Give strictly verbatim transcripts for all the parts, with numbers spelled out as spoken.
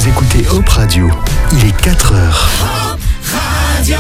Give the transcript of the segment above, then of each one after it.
Vous écoutez Hope Radio, il est quatre heures. Hope Radio.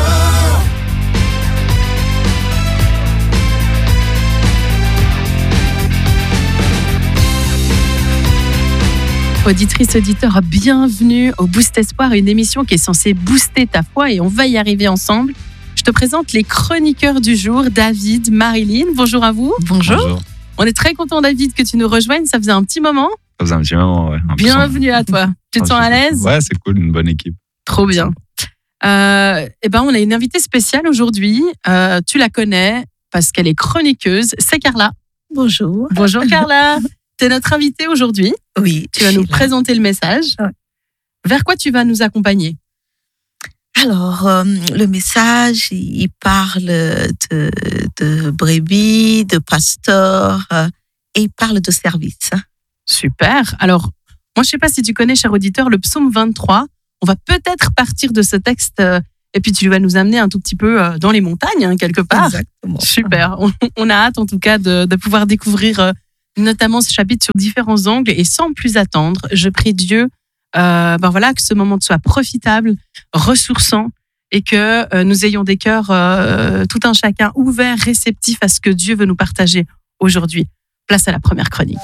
Auditrice, auditeur, bienvenue au Boost Espoir, une émission qui est censée booster ta foi et on va y arriver ensemble. Je te présente les chroniqueurs du jour, David, Marilyn. Bonjour à vous. Bonjour. Bonjour. On est très content, David, que tu nous rejoignes. Ça faisait un petit moment. Ça faisait un petit moment, ouais. Bienvenue à toi. Tu te sens à l'aise ? Ouais, c'est cool, une bonne équipe. Trop bien. Euh, eh ben, on a une invitée spéciale aujourd'hui. Euh, tu la connais parce qu'elle est chroniqueuse. C'est Carla. Bonjour. Bonjour Carla. Tu es notre invitée aujourd'hui. Oui. Tu vas nous présenter le message. Ouais. Vers quoi tu vas nous accompagner ? Alors, euh, le message, il parle de, de brebis, de pasteur, euh, et il parle de service. Super. Alors, moi, je ne sais pas si tu connais, cher auditeur, le psaume vingt-trois. On va peut-être partir de ce texte euh, et puis tu vas nous amener un tout petit peu euh, dans les montagnes, hein, quelque part. Exactement. Super. On, on a hâte, en tout cas, de, de pouvoir découvrir euh, notamment ce chapitre sur différents angles. Et sans plus attendre, je prie Dieu euh, ben voilà, que ce moment soit profitable, ressourçant et que euh, nous ayons des cœurs, euh, tout un chacun, ouverts, réceptifs à ce que Dieu veut nous partager aujourd'hui. Place à la première chronique.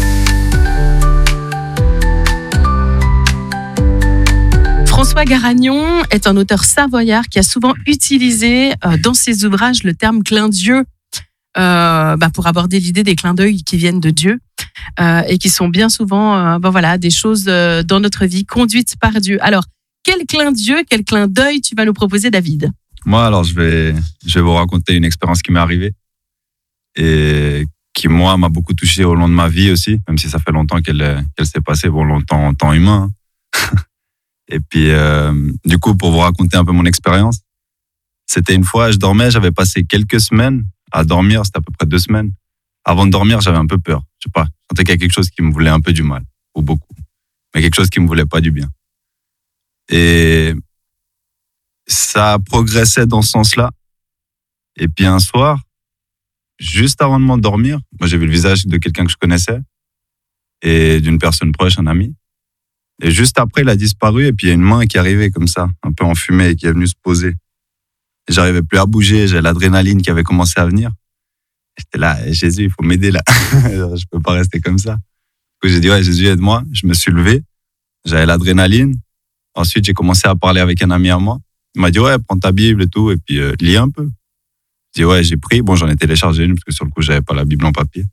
François Garagnon est un auteur savoyard qui a souvent utilisé euh, dans ses ouvrages le terme clin d'yeux euh, bah, pour aborder l'idée des clins d'œil qui viennent de Dieu euh, et qui sont bien souvent euh, bah, voilà, des choses euh, dans notre vie conduites par Dieu. Alors, quel clin d'yeux, quel clin d'œil tu vas nous proposer, David ? Moi, alors, je vais, je vais vous raconter une expérience qui m'est arrivée et qui, moi, m'a beaucoup touché au long de ma vie aussi, même si ça fait longtemps qu'elle, qu'elle s'est passée, bon, longtemps en temps humain. Hein. Et puis, euh, du coup, pour vous raconter un peu mon expérience, c'était une fois, je dormais, j'avais passé quelques semaines à dormir, c'était à peu près deux semaines. Avant de dormir, j'avais un peu peur. Je sais pas, je sentais qu'il y a quelque chose qui me voulait un peu du mal, ou beaucoup, mais quelque chose qui me voulait pas du bien. Et ça progressait dans ce sens-là. Et puis un soir, juste avant de m'endormir, moi j'ai vu le visage de quelqu'un que je connaissais et d'une personne proche, un ami. Et juste après, il a disparu et puis il y a une main qui est arrivée comme ça, un peu enfumée, et qui est venue se poser. Et j'arrivais plus à bouger, j'ai l'adrénaline qui avait commencé à venir. Et j'étais là, Jésus, il faut m'aider là. Je peux pas rester comme ça. Du coup, j'ai dit, ouais, Jésus, aide-moi. Je me suis levé, j'avais l'adrénaline. Ensuite, j'ai commencé à parler avec un ami à moi. Il m'a dit, ouais, prends ta Bible et tout, et puis euh, lis un peu. J'ai dit, ouais, j'ai pris. Bon, j'en ai téléchargé une parce que sur le coup, j'avais pas la Bible en papier.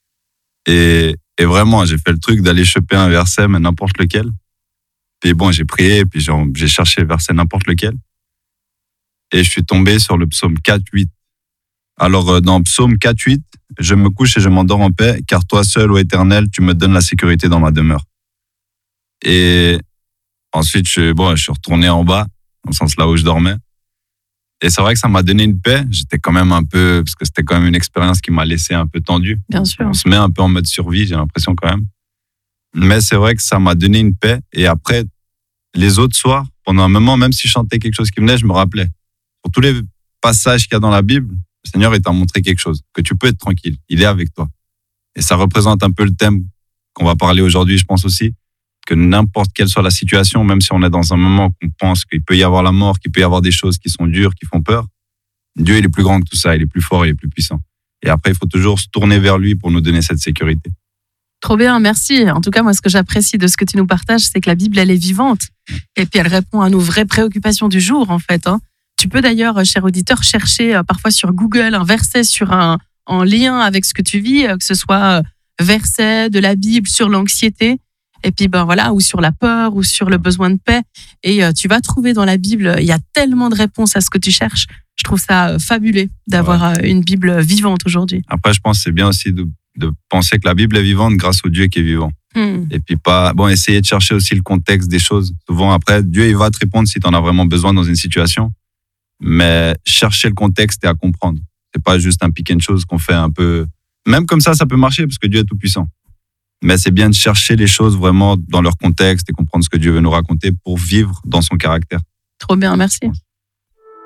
Et, et vraiment, j'ai fait le truc d'aller choper un verset, mais n'importe lequel. Puis bon, j'ai prié, puis j'ai, j'ai cherché le verset n'importe lequel. Et je suis tombé sur le psaume quatre huit. Alors, dans psaume quatre huit, je me couche et je m'endors en paix, car toi seul, ô Éternel, tu me donnes la sécurité dans ma demeure. Et ensuite, je, bon, je suis retourné en bas, dans le sens là où je dormais. Et c'est vrai que ça m'a donné une paix. J'étais quand même un peu, parce que c'était quand même une expérience qui m'a laissé un peu tendu. Bien sûr. On se met un peu en mode survie, j'ai l'impression quand même. Mais c'est vrai que ça m'a donné une paix. Et après, les autres soirs, pendant un moment, même si je chantais quelque chose qui venait, je me rappelais. Pour tous les passages qu'il y a dans la Bible, le Seigneur, il t'a montré quelque chose, que tu peux être tranquille. Il est avec toi. Et ça représente un peu le thème qu'on va parler aujourd'hui, je pense aussi, que n'importe quelle soit la situation, même si on est dans un moment qu'on pense qu'il peut y avoir la mort, qu'il peut y avoir des choses qui sont dures, qui font peur, Dieu, il est plus grand que tout ça, il est plus fort, il est plus puissant. Et après, il faut toujours se tourner vers lui pour nous donner cette sécurité. Trop bien, merci. En tout cas, moi, ce que j'apprécie de ce que tu nous partages, c'est que la Bible, elle est vivante. Et puis, elle répond à nos vraies préoccupations du jour, en fait. Hein. Tu peux d'ailleurs, cher auditeur, chercher euh, parfois sur Google un verset sur un, en lien avec ce que tu vis, euh, que ce soit euh, verset de la Bible sur l'anxiété, et puis ben voilà, ou sur la peur, ou sur le besoin de paix. Et euh, tu vas trouver dans la Bible, il y a tellement de réponses à ce que tu cherches. Je trouve ça euh, fabuleux d'avoir ouais. euh, une Bible vivante aujourd'hui. Après, je pense que c'est bien aussi de de penser que la Bible est vivante grâce au Dieu qui est vivant. Hmm. Et puis pas, bon, essayer de chercher aussi le contexte des choses. Souvent après, Dieu, il va te répondre si tu en as vraiment besoin dans une situation. Mais chercher le contexte et à comprendre. C'est pas juste un pick and chose qu'on fait un peu. Même comme ça, ça peut marcher parce que Dieu est tout puissant. Mais c'est bien de chercher les choses vraiment dans leur contexte et comprendre ce que Dieu veut nous raconter pour vivre dans son caractère. Trop bien, merci.